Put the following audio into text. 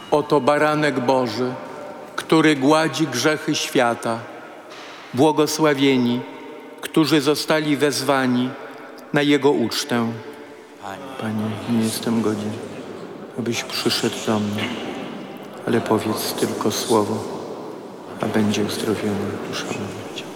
Oto baranek Boży, który gładzi grzechy świata. Błogosławieni, którzy zostali wezwani na Jego ucztę. Panie, nie jestem godzien, abyś przyszedł do mnie, ale powiedz tylko słowo, a będzie uzdrowiona dusza moja.